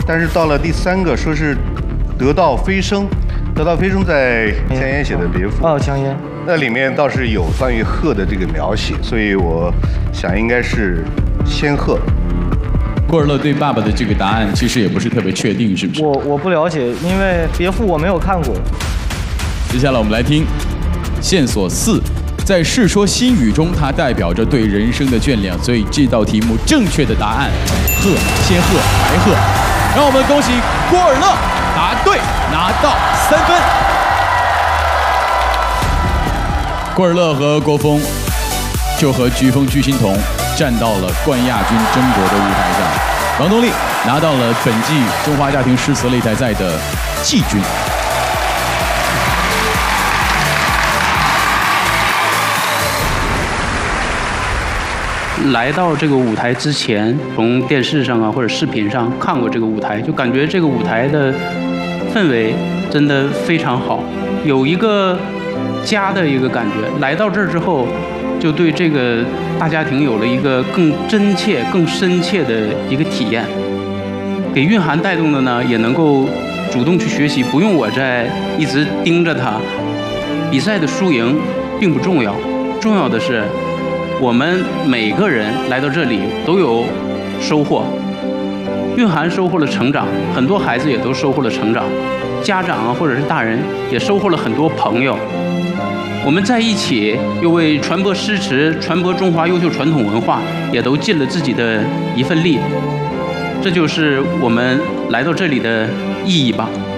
但是到了第3个，说是得道飞升，得道飞升在江淹写的《别赋》 哦，江淹， 那里面倒是有关于鹤的这个描写，所以我想应该是仙鹤。 郭尔乐对爸爸的这个答案其实也不是特别确定，是不是？ 我不了解，因为《别赋》我没有看过。 接下来我们来听线索4，在《世说新语》中，它代表着对人生的眷恋，所以这道题目正确的答案，鹤，仙鹤，白鹤。让我们恭喜郭尔乐答对，拿到3分。郭尔乐和郭峰就和飓风巨星童站到了冠亚军争夺的舞台上，王东丽拿到了本季中华家庭诗词擂台赛的季军。 来到这个舞台之前，从电视上啊或者视频上看过这个舞台，就感觉这个舞台的氛围真的非常好，有一个家的一个感觉。来到这儿之后，就对这个大家庭有了一个更真切、更深切的一个体验。给蕴涵带动的呢，也能够主动去学习，不用我再一直盯着他。比赛的输赢并不重要，重要的是我们每个人来到这里都有收获。蕴涵收获了成长，很多孩子也都收获了成长，家长啊或者是大人也收获了很多朋友。我们在一起又为传播诗词、传播中华优秀传统文化，也都尽了自己的一份力。这就是我们来到这里的意义吧。